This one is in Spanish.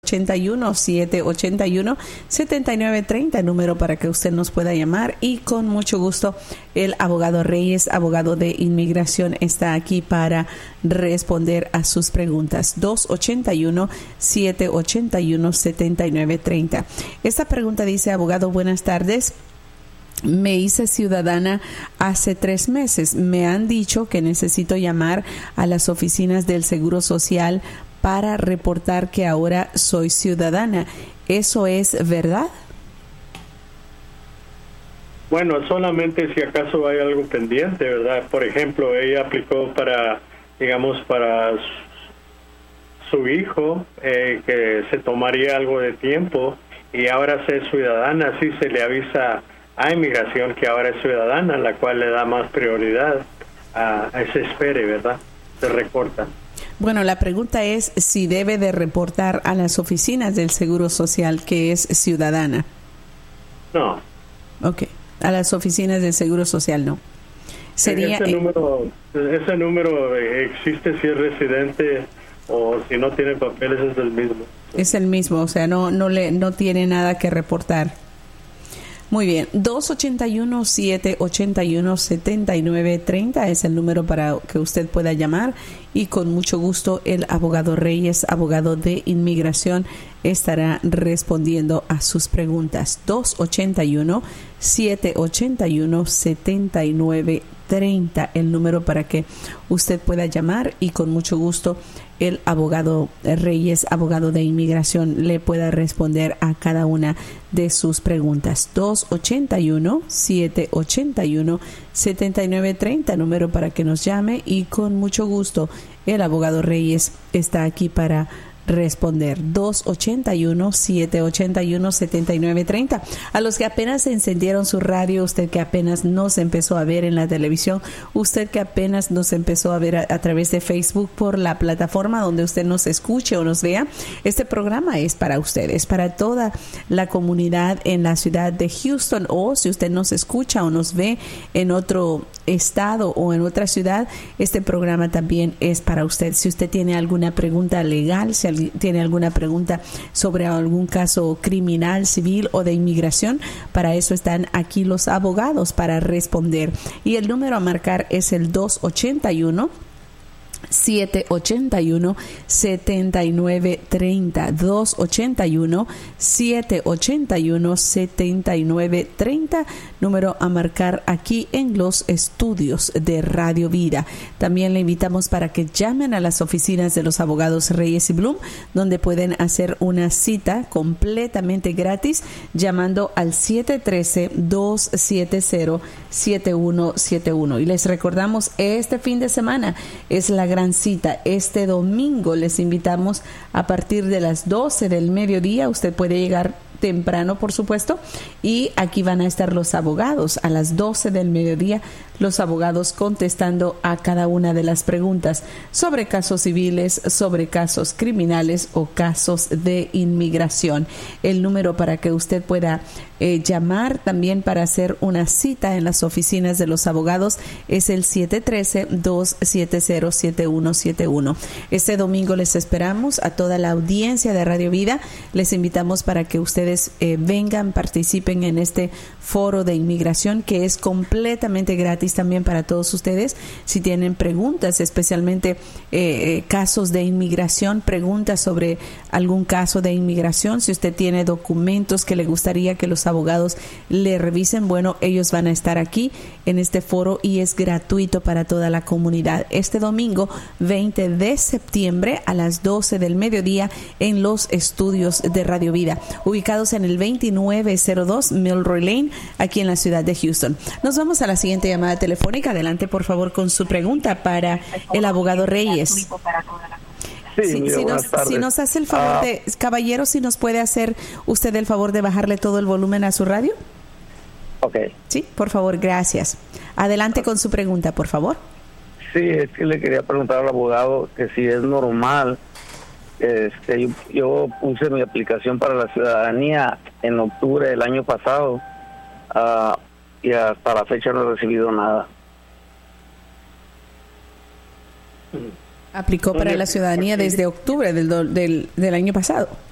281-781-7930, número para que usted nos pueda llamar, y con mucho gusto el abogado Reyes, abogado de inmigración, está aquí para responder a sus preguntas. 281-781-7930. Esta pregunta dice: abogado, buenas tardes. Me hice ciudadana hace 3 meses. Me han dicho que necesito llamar a las oficinas del Seguro Social para reportar que ahora soy ciudadana. ¿Eso es verdad? Bueno, solamente si acaso hay algo pendiente, ¿verdad? Por ejemplo, ella aplicó para su hijo, que se tomaría algo de tiempo, y ahora es ciudadana. Así se le avisa a inmigración que ahora es ciudadana, la cual le da más prioridad a ese espere, ¿verdad? Se recorta. Bueno, la pregunta es si debe de reportar a las oficinas del Seguro Social que es ciudadana. No. Ok, a las oficinas del Seguro Social no. Sería ese número existe si es residente o si no tiene papeles, es el mismo. Es el mismo, o sea, no tiene nada que reportar. Muy bien, 281-781-7930 es el número para que usted pueda llamar, y con mucho gusto el abogado Reyes, abogado de inmigración, estará respondiendo a sus preguntas. 281-781-7930, el número para que usted pueda llamar, y con mucho gusto el abogado Reyes, abogado de inmigración, le pueda responder a cada una de sus preguntas. 281-781-7930, número para que nos llame, y con mucho gusto el abogado Reyes está aquí para responder. 281-781-7930. A los que apenas encendieron su radio, usted que apenas nos empezó a ver en la televisión, usted que apenas nos empezó a ver a través de Facebook, por la plataforma donde usted nos escuche o nos vea, este programa es para ustedes, para toda la comunidad en la ciudad de Houston, o si usted nos escucha o nos ve en otro estado o en otra ciudad, este programa también es para usted. Si usted tiene alguna pregunta legal, si tiene alguna pregunta sobre algún caso criminal, civil o de inmigración, para eso están aquí los abogados para responder. Y el número a marcar es el 281-781-7930, 281-781-7930, número a marcar aquí en los estudios de Radio Vida. También le invitamos para que llamen a las oficinas de los abogados Reyes y Bloom, donde pueden hacer una cita completamente gratis llamando al 713-270-7171. Y les recordamos, este fin de semana es la gran cita. Este domingo les invitamos a partir de las 12 del mediodía. Usted puede llegar temprano, por supuesto, y aquí van a estar los abogados a las 12 del mediodía, los abogados contestando a cada una de las preguntas sobre casos civiles, sobre casos criminales o casos de inmigración. El número para que usted pueda llamar también para hacer una cita en las oficinas de los abogados es el 713-270-7171. Este domingo les esperamos a toda la audiencia de Radio Vida. Les invitamos para que ustedes vengan, participen en este foro de inmigración, que es completamente gratis también para todos ustedes. Si tienen preguntas, especialmente casos de inmigración, preguntas sobre algún caso de inmigración, si usted tiene documentos que le gustaría que los abogados le revisen, bueno, ellos van a estar aquí en este foro y es gratuito para toda la comunidad. Este domingo 20 de septiembre a las 12 del mediodía en los estudios de Radio Vida, ubicados en el 2902 Milroy Lane, aquí en la ciudad de Houston. Nos vamos a la siguiente llamada telefónica. Adelante, por favor, con su pregunta para el abogado Reyes. Sí, si nos hace el favor de, caballero, si nos puede hacer usted el favor de bajarle todo el volumen a su radio. Ok. Sí, por favor, gracias. Adelante con su pregunta, por favor. Sí, es que le quería preguntar al abogado que si es normal. Yo puse mi aplicación para la ciudadanía en octubre del año pasado, y hasta la fecha no he recibido nada. Aplicó para la ciudadanía desde octubre del año pasado.